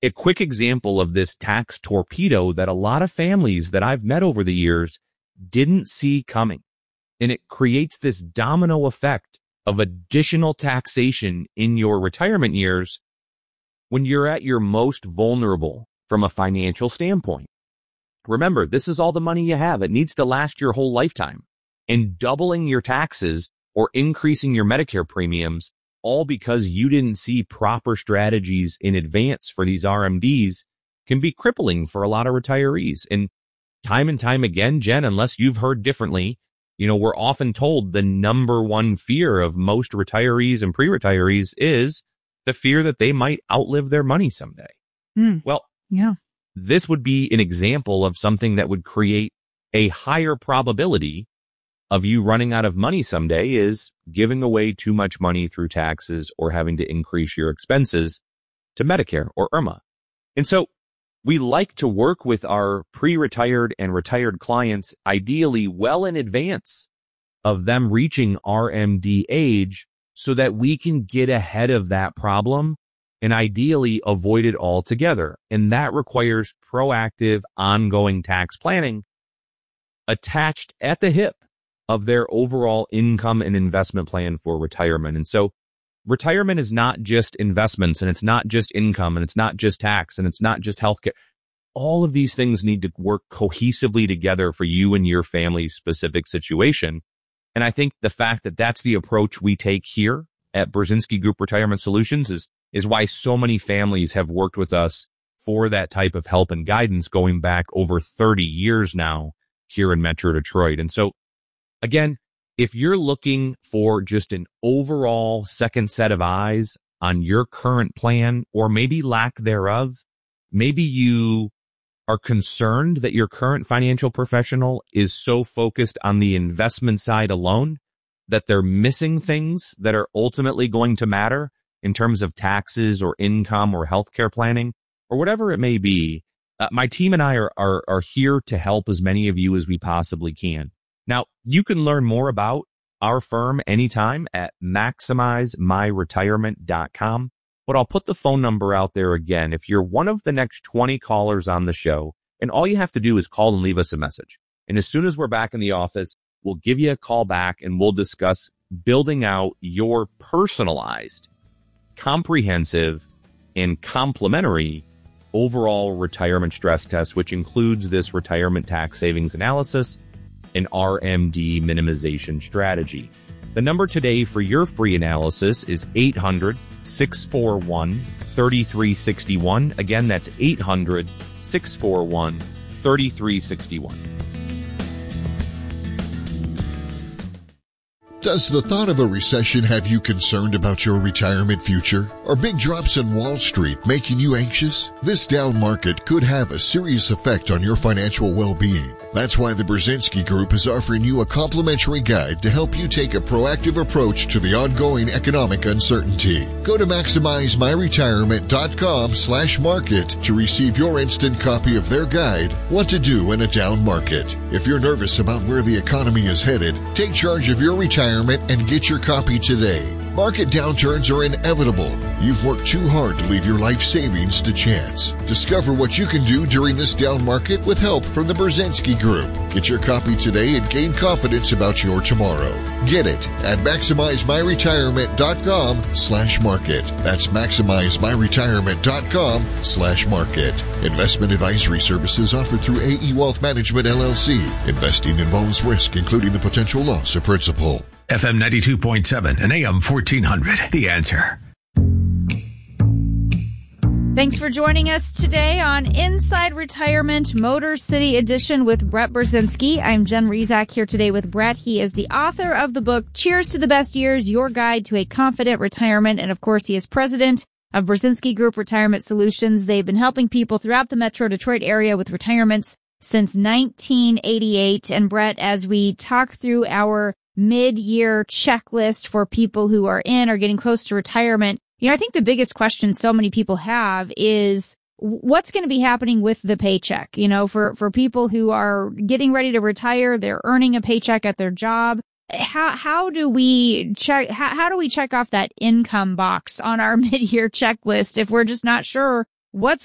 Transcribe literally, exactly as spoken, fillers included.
a quick example of this tax torpedo that a lot of families that I've met over the years didn't see coming. And it creates this domino effect of additional taxation in your retirement years when you're at your most vulnerable from a financial standpoint. Remember, this is all the money you have. It needs to last your whole lifetime. And doubling your taxes or increasing your Medicare premiums, all because you didn't see proper strategies in advance for these R M Ds, can be crippling for a lot of retirees. And time and time again, Jen, unless you've heard differently, you know, we're often told the number one fear of most retirees and pre-retirees is the fear that they might outlive their money someday. Mm. Well, yeah, this would be an example of something that would create a higher probability of you running out of money someday is giving away too much money through taxes or having to increase your expenses to Medicare or I R M A. And so we like to work with our pre-retired and retired clients ideally well in advance of them reaching R M D age so that we can get ahead of that problem and ideally avoid it altogether. And that requires proactive, ongoing tax planning attached at the hip of their overall income and investment plan for retirement. And so retirement is not just investments, and it's not just income, and it's not just tax, and it's not just healthcare. All of these things need to work cohesively together for you and your family's specific situation. And I think the fact that that's the approach we take here at Brzezinski Group Retirement Solutions is, is why so many families have worked with us for that type of help and guidance going back over thirty years now here in Metro Detroit. And so, again, if you're looking for just an overall second set of eyes on your current plan or maybe lack thereof, maybe you are concerned that your current financial professional is so focused on the investment side alone that they're missing things that are ultimately going to matter in terms of taxes or income or healthcare planning or whatever it may be. Uh, my team and I are, are, are here to help as many of you as we possibly can. Now, you can learn more about our firm anytime at maximize my retirement dot com, but I'll put the phone number out there again. If you're one of the next twenty callers on the show, and all you have to do is call and leave us a message. And as soon as we're back in the office, we'll give you a call back and we'll discuss building out your personalized, comprehensive, and complementary overall retirement stress test, which includes this retirement tax savings analysis and R M D minimization strategy. The number today for your free analysis is eight hundred, six four one, three three six one. Again, that's eight hundred, six four one, three three six one. Does the thought of a recession have you concerned about your retirement future? Are big drops in Wall Street making you anxious? This down market could have a serious effect on your financial well-being. That's why the Brzezinski Group is offering you a complimentary guide to help you take a proactive approach to the ongoing economic uncertainty. Go to maximize my retirement dot com slash market to receive your instant copy of their guide, What to Do in a Down Market. If you're nervous about where the economy is headed, take charge of your retirement and get your copy today. Market downturns are inevitable. You've worked too hard to leave your life savings to chance. Discover what you can do during this down market with help from the Brzezinski Group. Get your copy today and gain confidence about your tomorrow. Get it at maximize my retirement dot com slash market. That's maximize my retirement dot com slash market. Investment advisory services offered through A E Wealth Management, L L C. Investing involves risk, including the potential loss of principal. F M ninety-two point seven and A M fourteen hundred. The Answer. Thanks for joining us today on Inside Retirement Motor City Edition with Brett Brzezinski. I'm Jen Rezac here today with Brett. He is the author of the book Cheers to the Best Years, Your Guide to a Confident Retirement. And of course, he is president of Brzezinski Group Retirement Solutions. They've been helping people throughout the Metro Detroit area with retirements since nineteen eighty-eight. And Brett, as we talk through our mid-year checklist for people who are in or getting close to retirement, you know, I think the biggest question so many people have is what's going to be happening with the paycheck? You know, for, for people who are getting ready to retire, they're earning a paycheck at their job. How, how do we check, how, how do we check off that income box on our mid-year checklist if we're just not sure what's